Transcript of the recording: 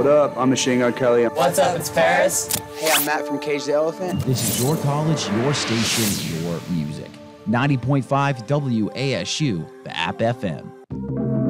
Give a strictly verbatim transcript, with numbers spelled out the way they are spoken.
What up? I'm Machine Gun Kelly. What's up? It's Paris. Hey, I'm Matt from Cage the Elephant. This is your college, your station, your music. ninety point five W A S U, the App F M.